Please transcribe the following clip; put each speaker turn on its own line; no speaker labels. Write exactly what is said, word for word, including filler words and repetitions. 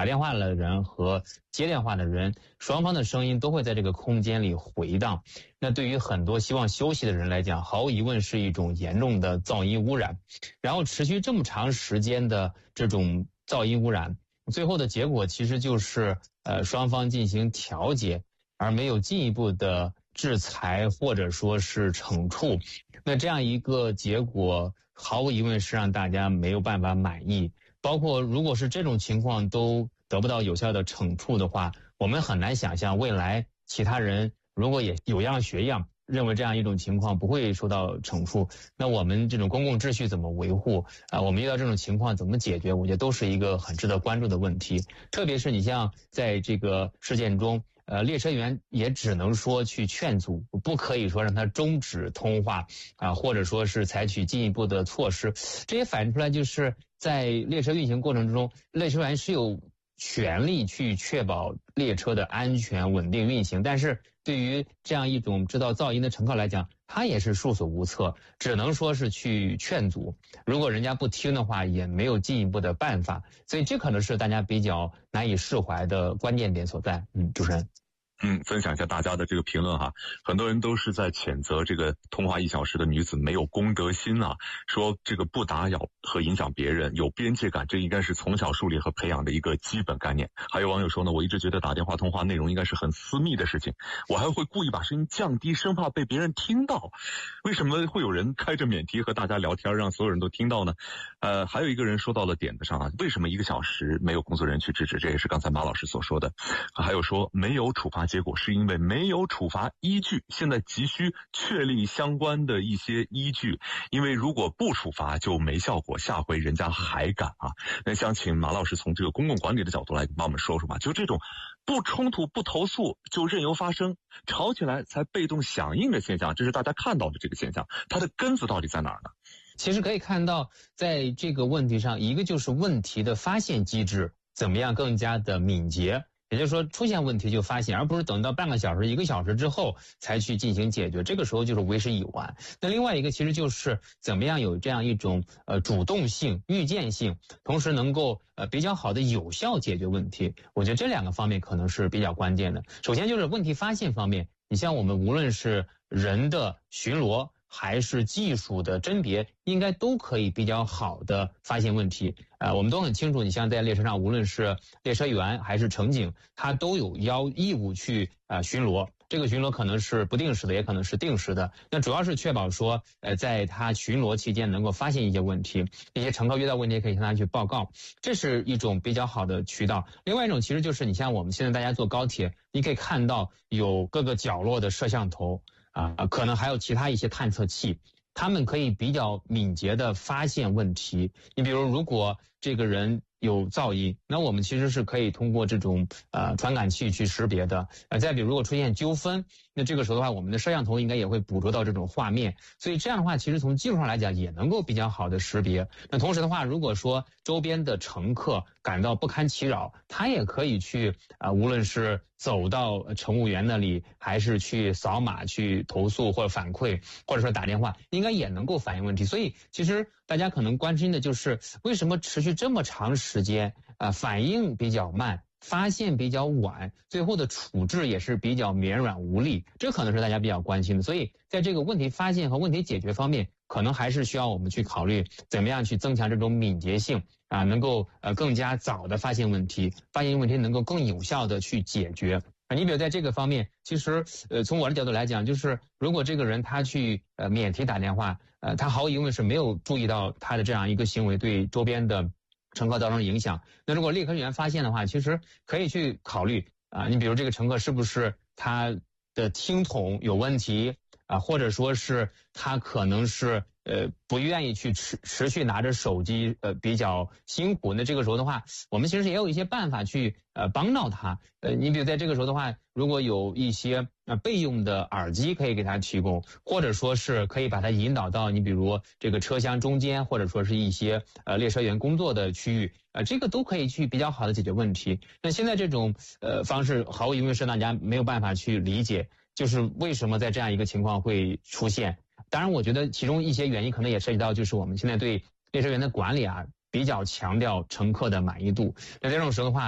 打电话的人和接电话的人，双方的声音都会在这个空间里回荡。那对于很多希望休息的人来讲，毫无疑问是一种严重的噪音污染。然后持续这么长时间的这种噪音污染，最后的结果其实就是呃双方进行调解，而没有进一步的制裁或者说是惩处。那这样一个结果毫无疑问是让大家没有办法满意。包括如果是这种情况都得不到有效的惩处的话，我们很难想象未来其他人如果也有样学样，认为这样一种情况不会受到惩处，那我们这种公共秩序怎么维护啊、呃？我们遇到这种情况怎么解决？我觉得都是一个很值得关注的问题。特别是你像在这个事件中，呃，列车员也只能说去劝阻，不可以说让他终止通话啊、呃，或者说是采取进一步的措施。这也反映出来，就是在列车运行过程之中，列车员是有权利去确保列车的安全稳定运行，但是对于这样一种制造噪音的乘客来讲，他也是束手无策，只能说是去劝阻。如果人家不听的话，也没有进一步的办法，所以这可能是大家比较难以释怀的关键点所在。嗯，主持人。
嗯，分享一下大家的这个评论哈，很多人都是在谴责这个通话一小时的女子没有公德心啊，说这个不打扰和影响别人，有边界感，这应该是从小树立和培养的一个基本概念。还有网友说呢，我一直觉得打电话通话内容应该是很私密的事情，我还会故意把声音降低，生怕被别人听到。为什么会有人开着免提和大家聊天，让所有人都听到呢？呃，还有一个人说到了点子上啊，为什么一个小时没有工作人员去制止？这也是刚才马老师所说的。还有说没有处罚结果是因为没有处罚依据，现在急需确立相关的一些依据，因为如果不处罚就没效果，下回人家还敢啊。那想请马老师从这个公共管理的角度来帮我们说说吧，就这种不冲突不投诉就任由发生，吵起来才被动响应的现象，这是大家看到的这个现象，它的根子到底在哪儿呢？
其实可以看到，在这个问题上，一个就是问题的发现机制怎么样更加的敏捷，也就是说出现问题就发现，而不是等到半个小时一个小时之后才去进行解决，这个时候就是为时已晚。那另外一个其实就是怎么样有这样一种呃主动性预见性，同时能够呃比较好的有效解决问题，我觉得这两个方面可能是比较关键的。首先就是问题发现方面，你像我们无论是人的巡逻还是技术的甄别，应该都可以比较好的发现问题。呃，我们都很清楚，你像在列车上，无论是列车员还是乘警，他都有要义务去呃巡逻。这个巡逻可能是不定时的，也可能是定时的。那主要是确保说，呃，在他巡逻期间能够发现一些问题，一些乘客遇到问题可以向他去报告，这是一种比较好的渠道。另外一种其实就是你像我们现在大家坐高铁，你可以看到有各个角落的摄像头。啊、呃，可能还有其他一些探测器，他们可以比较敏捷的发现问题。你比如，如果这个人有噪音，那我们其实是可以通过这种呃传感器去识别的。呃，再比如，如果出现纠纷，那这个时候的话，我们的摄像头应该也会捕捉到这种画面。所以这样的话，其实从技术上来讲，也能够比较好的识别。那同时的话，如果说周边的乘客感到不堪其扰，他也可以去啊、呃，无论是走到乘务员那里，还是去扫码去投诉或者反馈，或者说打电话，应该也能够反映问题。所以其实大家可能关心的就是为什么持续这么长时间啊、呃，反应比较慢，发现比较晚，最后的处置也是比较绵软无力，这可能是大家比较关心的。所以在这个问题发现和问题解决方面，可能还是需要我们去考虑怎么样去增强这种敏捷性啊，能够呃更加早的发现问题，发现问题能够更有效的去解决。啊，你比如在这个方面，其实呃从我的角度来讲，就是如果这个人他去呃免提打电话，呃他毫无疑问是没有注意到他的这样一个行为对周边的乘客造成影响。那如果列车员发现的话，其实可以去考虑啊，你比如这个乘客是不是他的听筒有问题啊，或者说是他可能是呃不愿意去持持续拿着手机，呃比较辛苦。那这个时候的话，我们其实也有一些办法去呃帮到他。呃，你比如在这个时候的话，如果有一些呃备用的耳机可以给他提供，或者说是可以把他引导到你比如这个车厢中间，或者说是一些呃列车员工作的区域，呃这个都可以去比较好的解决问题。那现在这种呃方式毫无疑问是大家没有办法去理解，就是为什么在这样一个情况会出现。当然我觉得其中一些原因可能也涉及到就是我们现在对列车员的管理啊比较强调乘客的满意度，那这种时候的话